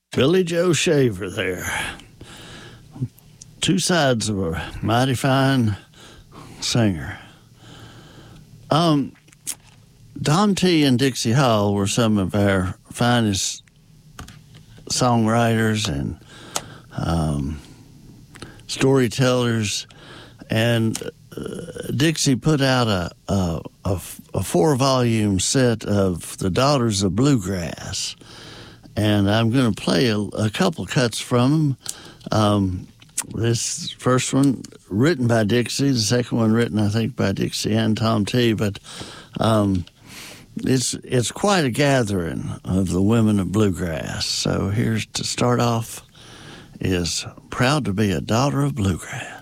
Billy Joe Shaver there. Two sides of a mighty fine singer. Tom T and Dixie Hall were some of our finest songwriters and storytellers, and Dixie put out a 4-volume set of The Daughters of Bluegrass, and I'm going to play a couple cuts from them. This first one written by Dixie, the second one written, I think, by Dixie and Tom T. But it's quite a gathering of the women of bluegrass. So here's to start off is Proud to be a Daughter of Bluegrass.